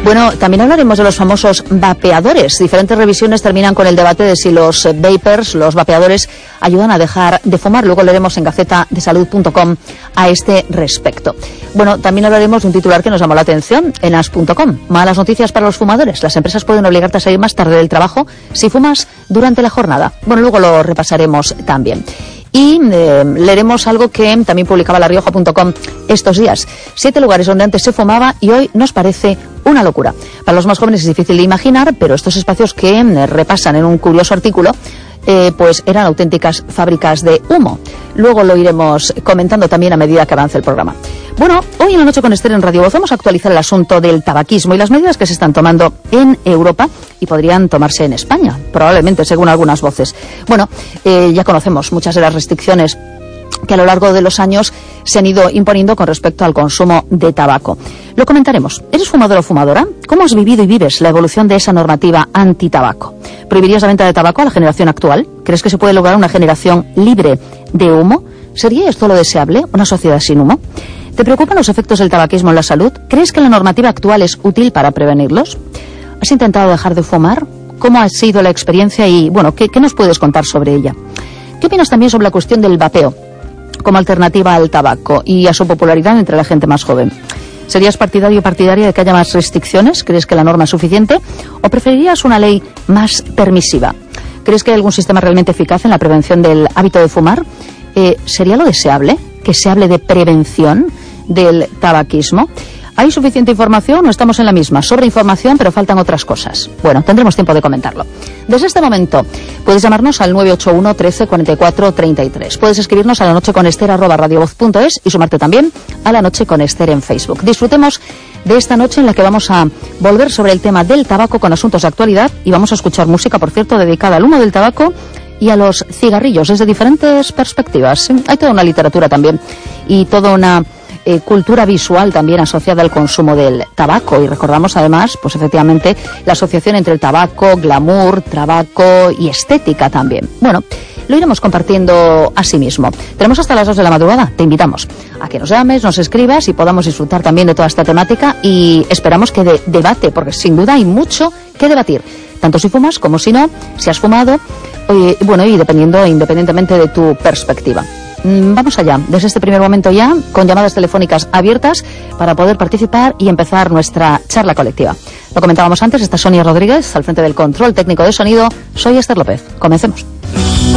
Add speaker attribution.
Speaker 1: Bueno, también hablaremos de los famosos vapeadores. Diferentes revisiones terminan con el debate de si los vapers, los vapeadores, ayudan a dejar de fumar. Luego leeremos en gacetadesalud.com a este respecto. Bueno, también hablaremos de un titular que nos llamó la atención en as.com. Malas noticias para los fumadores. Las empresas pueden obligarte a salir más tarde del trabajo si fumas durante la jornada. Bueno, luego lo repasaremos también. Y leeremos algo que también publicaba larioja.com estos días. 7 lugares donde antes se fumaba y hoy nos parece una locura. Para los más jóvenes es difícil de imaginar, pero estos espacios que repasan en un curioso artículo pues eran auténticas fábricas de humo. Luego lo iremos comentando también a medida que avance el programa. Bueno, hoy en La Noche con Esther en Radio Voz vamos a actualizar el asunto del tabaquismo y las medidas que se están tomando en Europa y podrían tomarse en España, probablemente, según algunas voces. Bueno, ya conocemos muchas de las restricciones que a lo largo de los años se han ido imponiendo con respecto al consumo de tabaco. Lo comentaremos. ¿Eres fumador o fumadora? ¿Cómo has vivido y vives la evolución de esa normativa antitabaco? ¿Prohibirías la venta de tabaco a la generación actual? ¿Crees que se puede lograr una generación libre de humo? ¿Sería esto lo deseable, una sociedad sin humo? ¿Te preocupan los efectos del tabaquismo en la salud? ¿Crees que la normativa actual es útil para prevenirlos? ¿Has intentado dejar de fumar? ¿Cómo ha sido la experiencia y, bueno, qué nos puedes contar sobre ella? ¿Qué opinas también sobre la cuestión del vapeo como alternativa al tabaco y a su popularidad entre la gente más joven? ¿Serías partidario o partidaria de que haya más restricciones? ¿Crees que la norma es suficiente? ¿O preferirías una ley más permisiva? ¿Crees que hay algún sistema realmente eficaz en la prevención del hábito de fumar? ¿Sería lo deseable que se hable de prevención del tabaquismo? ¿Hay suficiente información o estamos en la misma? Sobre información, pero faltan otras cosas. Bueno, tendremos tiempo de comentarlo. Desde este momento, puedes llamarnos al 981 13 44 33. Puedes escribirnos a lanocheconester@radiovoz.es y sumarte también a La Noche con Esther en Facebook. Disfrutemos de esta noche en la que vamos a volver sobre el tema del tabaco con asuntos de actualidad y vamos a escuchar música, por cierto, dedicada al humo del tabaco y a los cigarrillos desde diferentes perspectivas. Hay toda una literatura también y toda una cultura visual también asociada al consumo del tabaco y recordamos además pues efectivamente la asociación entre el tabaco, glamour, tabaco y estética también. Bueno, lo iremos compartiendo así mismo. Tenemos hasta las 2 de la madrugada. Te invitamos a que nos llames, nos escribas y podamos disfrutar también de toda esta temática y esperamos que de debate, porque sin duda hay mucho que debatir, tanto si fumas como si no, si has fumado, bueno, y independientemente de tu perspectiva. Vamos allá, desde este primer momento ya, con llamadas telefónicas abiertas para poder participar y empezar nuestra charla colectiva. Lo comentábamos antes, está Sonia Rodríguez al frente del control técnico de sonido. Soy Esther López. Comencemos.